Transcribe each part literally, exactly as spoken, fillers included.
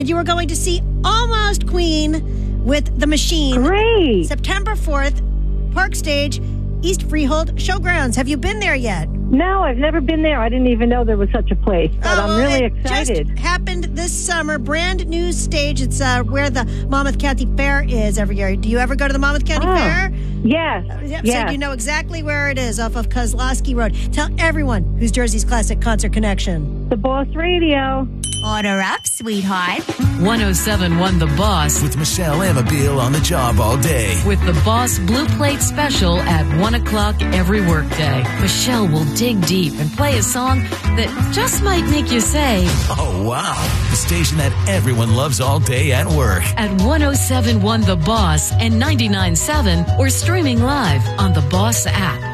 You were going to see Almost Queen with The Machine. Great. September fourth, Park Stage, East Freehold Showgrounds. Have you been there yet? No, I've never been there. I didn't even know there was such a place. But oh, I'm really it excited. Just happened this summer. Brand new stage. It's uh, where the Monmouth County Fair is every year. Do you ever go to the Monmouth County oh, Fair? Yes. Uh, yep, yes. So you know exactly where it is off of Kozlowski Road. Tell everyone who's Jersey's Classic Concert Connection. The Boss Radio. Order up, sweetheart. one oh seven point one The Boss. With Michelle Amabile on the job all day. With the Boss Blue Plate Special at one o'clock every workday. Michelle will dig deep and play a song that just might make you say, oh, wow. The station that everyone loves all day at work. At one oh seven point one The Boss and ninety-nine point seven or streaming live on the Boss app.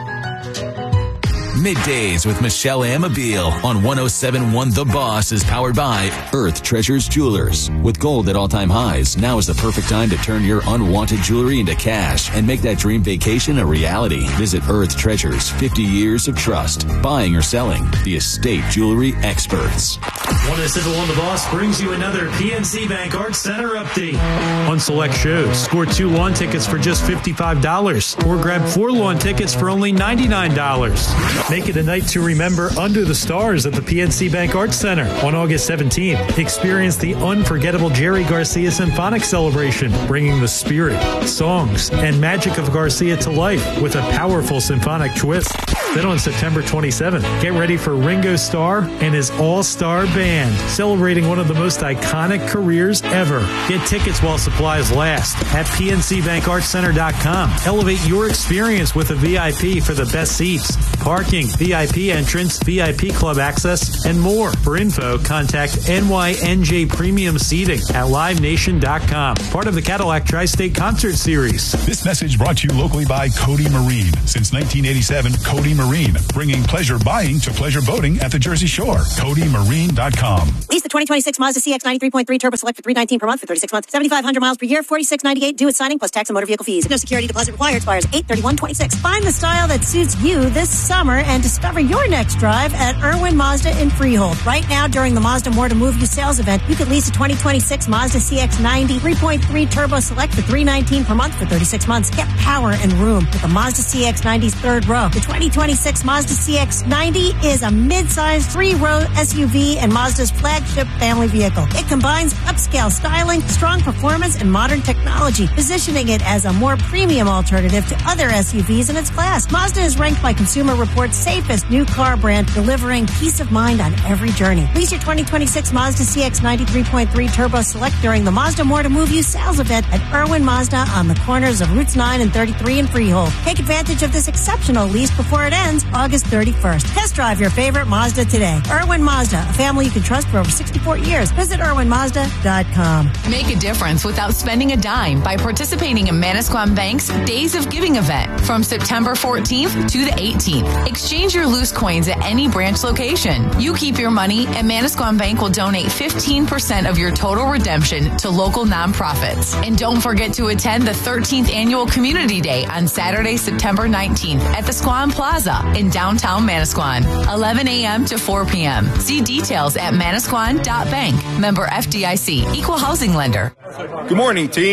Middays with Michelle Amabile on one oh seven point one The Boss is powered by Earth Treasures Jewelers. With gold at all-time highs, now is the perfect time to turn your unwanted jewelry into cash and make that dream vacation a reality. Visit Earth Treasures, fifty years of trust. Buying or selling, the estate jewelry experts. one oh seven point one The Boss brings you another P N C Bank Arts Center update. On select shows, score two lawn tickets for just fifty-five dollars or grab four lawn tickets for only ninety-nine dollars. Make it a night to remember under the stars at the P N C Bank Arts Center on August seventeenth. Experience the unforgettable Jerry Garcia Symphonic Celebration, bringing the spirit, songs, and magic of Garcia to life with a powerful symphonic twist. Then on September twenty-seventh, get ready for Ringo Starr and his all-star band, celebrating one of the most iconic careers ever. Get tickets while supplies last at P N C Bank Arts Center dot com. Elevate your experience with a V I P for the best seats, parking, V I P entrance, V I P club access, and more. For info, contact N Y N J Premium Seating at live nation dot com. Part of the Cadillac Tri-State Concert Series. This message brought to you locally by Cody Marine. Since nineteen eighty-seven, Cody Marine, bringing pleasure buying to pleasure boating at the Jersey Shore. Cody Marine dot com. Lease the twenty twenty-six Mazda C X ninety-three point three Turbo Select for three hundred nineteen dollars per month for thirty-six months. seventy-five hundred miles per year, forty-six ninety-eight due at signing plus tax and motor vehicle fees. No security deposit required. Expires eight thirty-one twenty-six. Find the style that suits you this summer and discover your next drive at Irwin Mazda in Freehold. Right now, during the Mazda More to Move You sales event, you could lease a twenty twenty-six Mazda C X ninety three point three Turbo Select for three hundred nineteen dollars per month for thirty-six months. Get power and room with the Mazda C X ninety's third row. The twenty twenty-six Mazda C X ninety is a mid-sized three-row S U V and Mazda's flagship family vehicle. It combines upscale styling, strong performance, and modern technology, positioning it as a more premium alternative to other S U Vs in its class. Mazda is ranked by Consumer Reports safest new car brand, delivering peace of mind on every journey. Lease your twenty twenty-six Mazda C X ninety three point three Turbo Select during the Mazda More to Move You sales event at Irwin Mazda on the corners of Routes nine and thirty-three in Freehold. Take advantage of this exceptional lease before it ends August thirty-first. Test drive your favorite Mazda today. Irwin Mazda, a family you can trust for over sixty-four years. Visit Irwin Mazda dot com. Make a difference without spending a dime by participating in Manasquan Bank's Days of Giving event from September fourteenth to the eighteenth. Exchange your loose coins at any branch location. You keep your money, and Manasquan Bank will donate fifteen percent of your total redemption to local nonprofits. And don't forget to attend the thirteenth Annual Community Day on Saturday, September nineteenth at the Squan Plaza in downtown Manasquan, eleven a.m. to four p.m. See details at manasquan dot bank. Member F D I C, Equal Housing Lender. Good morning, team.